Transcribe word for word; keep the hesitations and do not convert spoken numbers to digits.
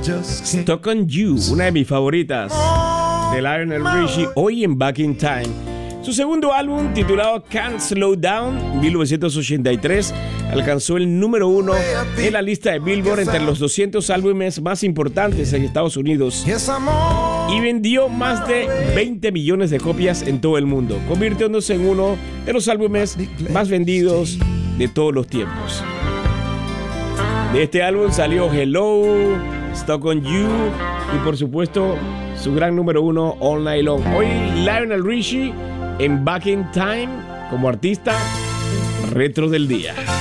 Stuck on You, una de mis favoritas de Lionel Richie, hoy en Back in Time. Su segundo álbum, titulado Can't Slow Down, mil novecientos ochenta y tres, alcanzó el número uno en la lista de Billboard entre los doscientos álbumes más importantes en Estados Unidos y vendió más de veinte millones de copias en todo el mundo, convirtiéndose en uno de los álbumes más vendidos de todos los tiempos. De este álbum salió Hello, Stuck on You y por supuesto su gran número uno, All Night Long. Hoy Lionel Richie en Back in Time como artista retro del día.